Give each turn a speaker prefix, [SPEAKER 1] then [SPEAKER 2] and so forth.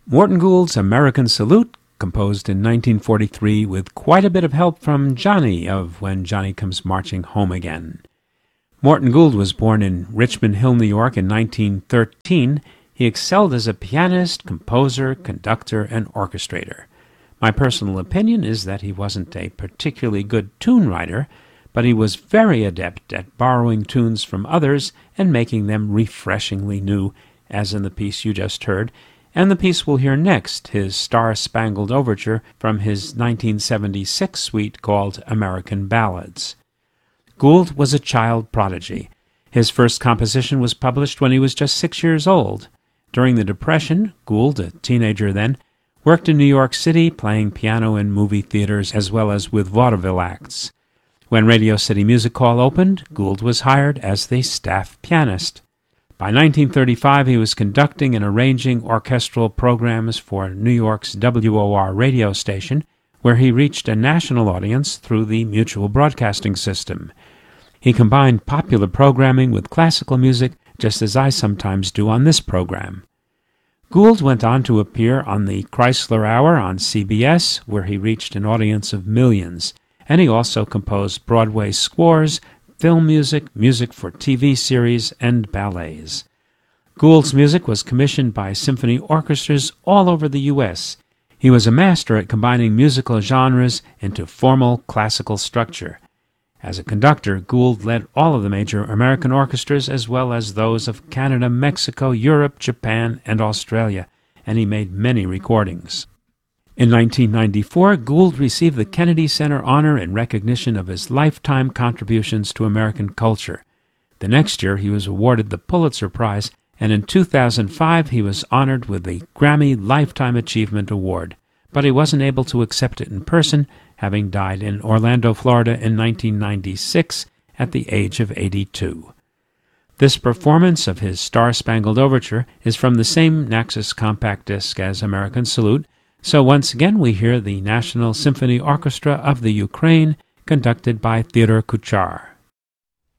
[SPEAKER 1] Morton Gould's American Salute, composed in 1943 with quite a bit of help from Johnny of When Johnny Comes Marching Home Again. Morton Gould was born in Richmond Hill, New York in 1913. He excelled as a pianist, composer, conductor, and orchestrator. My personal opinion is that he wasn't a particularly good tune writer, but he was very adept at borrowing tunes from others and making them refreshingly new, as in the piece you just heard, and the piece we'll hear next, his Star-Spangled Overture from his 1976 suite called American Ballads. Gould was a child prodigy. His first composition was published when he was just 6 years old. During the Depression, Gould, a teenager then, worked in New York City playing piano in movie theaters as well as with vaudeville acts. When Radio City Music Hall opened, Gould was hired as the staff pianist. By 1935, he was conducting and arranging orchestral programs for New York's WOR radio station, where he reached a national audience through the Mutual Broadcasting System. He combined popular programming with classical music, just as I sometimes do on this program. Gould went on to appear on the Chrysler Hour on CBS, where he reached an audience of millions, and he also composed Broadway scores, film music, music for TV series, and ballets. Gould's music was commissioned by symphony orchestras all over the U.S. He was a master at combining musical genres into formal classical structure. As a conductor, Gould led all of the major American orchestras as well as those of Canada, Mexico, Europe, Japan, and Australia, and he made many recordings. In 1994, Gould received the Kennedy Center honor in recognition of his lifetime contributions to American culture. The next year, he was awarded the Pulitzer Prize, and in 2005, he was honored with the Grammy Lifetime Achievement Award, but he wasn't able to accept it in person, having died in Orlando, Florida in 1996 at the age of 82. This performance of his Star-Spangled Overture is from the same Naxos compact disc as American Salute, so once again we hear the National Symphony Orchestra of the Ukraine, conducted by Theodor Kuchar.